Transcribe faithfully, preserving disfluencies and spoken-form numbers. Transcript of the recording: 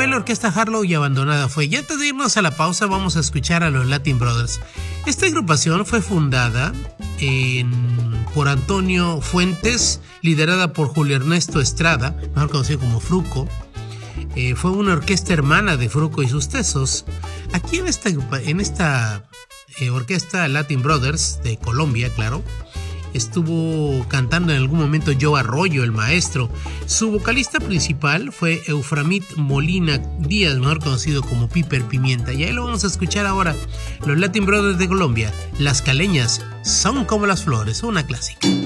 fue la orquesta Harlow y abandonada fue. Y antes de irnos a la pausa vamos a escuchar a los Latin Brothers. Esta agrupación fue fundada en, por Antonio Fuentes, liderada por Julio Ernesto Estrada, mejor conocido como Fruco. Eh, fue una orquesta hermana de Fruco y sus Tesos. Aquí en esta, en esta eh, orquesta Latin Brothers de Colombia, claro, estuvo cantando en algún momento Joe Arroyo, el maestro. Su vocalista principal fue Euframit Molina Díaz, mejor conocido como Piper Pimienta. Y ahí lo vamos a escuchar ahora. Los Latin Brothers de Colombia, Las Caleñas son como las flores, una clásica.